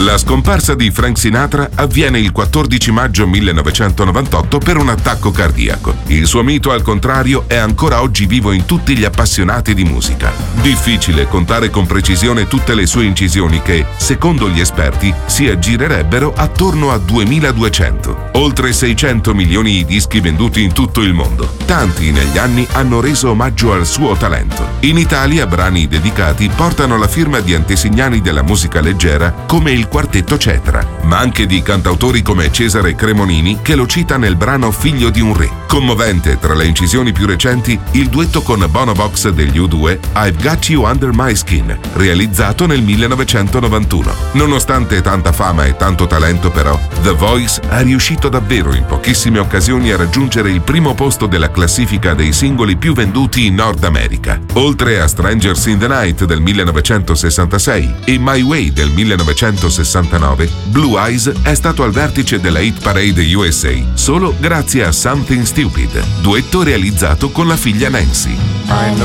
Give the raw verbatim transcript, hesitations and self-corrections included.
La scomparsa di Frank Sinatra avviene il quattordici maggio millenovecentonovantotto per un attacco cardiaco. Il suo mito, al contrario, è ancora oggi vivo in tutti gli appassionati di musica. Difficile contare con precisione tutte le sue incisioni che, secondo gli esperti, si aggirerebbero attorno a duemiladuecento. Oltre seicento milioni i dischi venduti in tutto il mondo. Tanti negli anni hanno reso omaggio al suo talento. In Italia brani dedicati portano la firma di antesignani della musica leggera come il Quartetto Cetra, ma anche di cantautori come Cesare Cremonini, che lo cita nel brano Figlio di un re. Commovente tra le incisioni più recenti il duetto con Bono Vox degli U due I've Got You Under My Skin, realizzato nel millenovecentonovantuno. Nonostante tanta fama e tanto talento, però, The Voice è riuscito davvero in pochissime occasioni a raggiungere il primo posto della classifica dei singoli più venduti in Nord America. Oltre a Strangers in the Night del millenovecentosessantasei e My Way del millenovecentosessantanove, Blue Eyes è stato al vertice della Hit Parade U S A solo grazie a Something Stupid, duetto realizzato con la figlia Nancy.